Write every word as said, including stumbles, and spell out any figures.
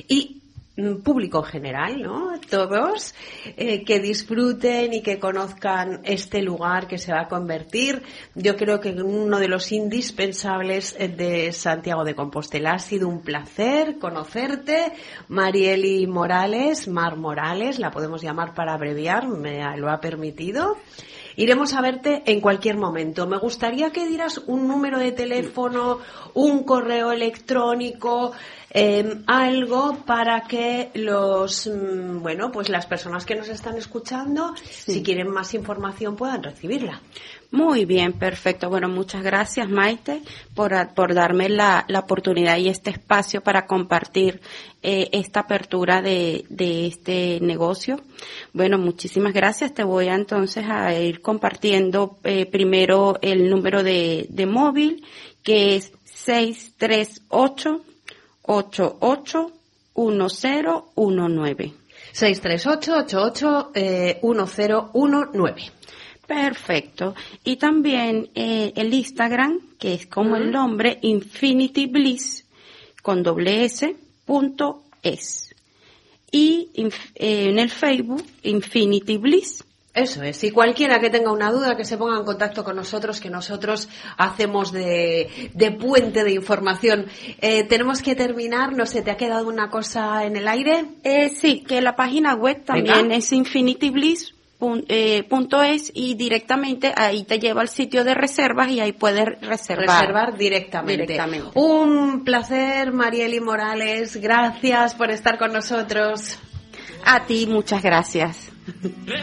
y público en general, ¿no? Todos eh, que disfruten y que conozcan este lugar que se va a convertir, yo creo que en uno de los indispensables de Santiago de Compostela. Ha sido un placer conocerte, Marieli Morales, Mar Morales, la podemos llamar para abreviar, me lo ha permitido. Iremos a verte en cualquier momento. Me gustaría que dieras un número de teléfono, un correo electrónico, eh, algo para que los, bueno, pues las personas que nos están escuchando, sí, si quieren más información, puedan recibirla. Muy bien, perfecto. Bueno, muchas gracias, Maite, por, por darme la, la oportunidad y este espacio para compartir eh, esta apertura de, de este negocio. Bueno, muchísimas gracias. Te voy a, entonces a ir compartiendo eh, primero el número de, de móvil, que es seis tres ocho, ocho ocho uno cero uno nueve. seis tres ocho, ocho ocho uno cero uno nueve. Perfecto. Y también eh, el Instagram, que es como uh-huh. el nombre, Infinity Bliss, con doble S, punto es. Y inf- eh, en el Facebook, Infinity Bliss. Eso es. Y cualquiera que tenga una duda, que se ponga en contacto con nosotros, que nosotros hacemos de, de puente de información. Eh, tenemos que terminar. No sé, ¿te ha quedado una cosa en el aire? Eh, sí, que la página web también Venga. es Infinity Bliss. Eh, punto es y directamente ahí te lleva al sitio de reservas y ahí puedes reservar. Reservar directamente. directamente. Un placer, Marieli Morales. Gracias por estar con nosotros. A ti, muchas gracias.